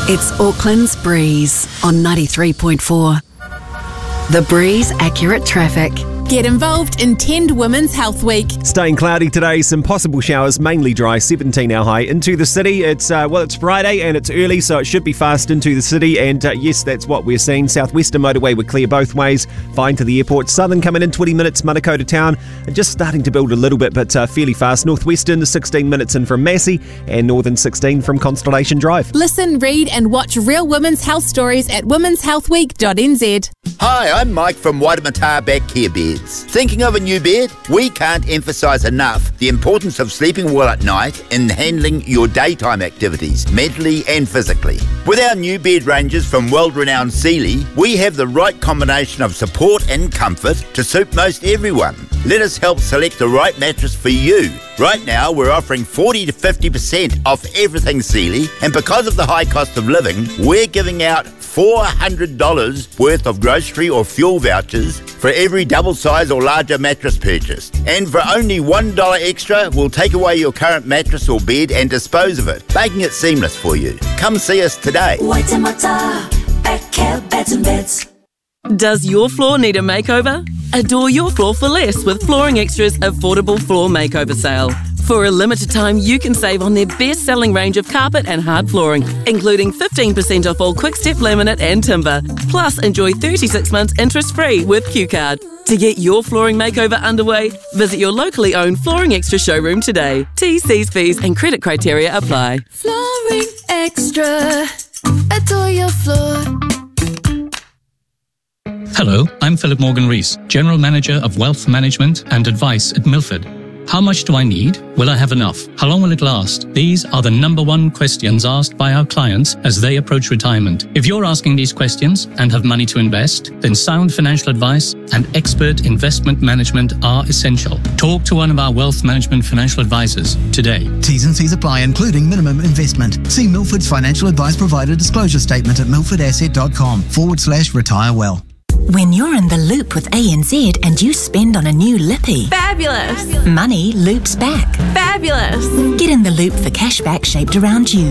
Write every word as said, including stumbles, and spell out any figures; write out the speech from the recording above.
It's Auckland's Breeze on ninety-three point four. The Breeze Accurate Traffic. Get involved in Tend Women's Health Week. Staying cloudy today, some possible showers, mainly dry, seventeen our high. Into the city, it's uh, well, it's Friday and it's early, so it should be fast into the city. And uh, yes, that's what we're seeing. Southwestern motorway, we're clear both ways. Fine to the airport. Southern coming in twenty minutes, Manukau to town. Just starting to build a little bit, but uh, fairly fast. Northwestern, sixteen minutes in from Massey, and Northern sixteen from Constellation Drive. Listen, read and watch real women's health stories at womens health week dot n z. Hi, I'm Mike from Waitemata Back Care Beds. Thinking of a new bed? We can't emphasise enough the importance of sleeping well at night in handling your daytime activities, mentally and physically. With our new bed ranges from world-renowned Sealy, we have the right combination of support and comfort to suit most everyone. Let us help select the right mattress for you. Right now, we're offering forty to fifty percent off everything Sealy, and because of the high cost of living, we're giving out four hundred dollars worth of grocery or fuel vouchers for every double size or larger mattress purchased. And for only one dollar extra, we'll take away your current mattress or bed and dispose of it, making it seamless for you. Come see us today. Waitemata Back Care Beds and Beds. Does your floor need a makeover? Adore your floor for less with Flooring Extra's affordable floor makeover sale. For a limited time, you can save on their best-selling range of carpet and hard flooring, including fifteen percent off all Quick-Step laminate and timber. Plus, enjoy thirty-six months interest-free with Q Card. To get your flooring makeover underway, visit your locally owned Flooring Extra showroom today. T's, C's, fees and credit criteria apply. Flooring Extra. Adore your floor. Hello, I'm Philip Morgan-Rees, General Manager of Wealth Management and Advice at Milford. How much do I need? Will I have enough? How long will it last? These are the number one questions asked by our clients as they approach retirement. If you're asking these questions and have money to invest, then sound financial advice and expert investment management are essential. Talk to one of our wealth management financial advisors today. T's and C's apply, including minimum investment. See Milford's financial advice provider disclosure statement at milfordasset.com forward slash retire well. When you're in the loop with A N Z and you spend on a new lippy. Fabulous. Money loops back. Fabulous. Get in the loop for cashback shaped around you.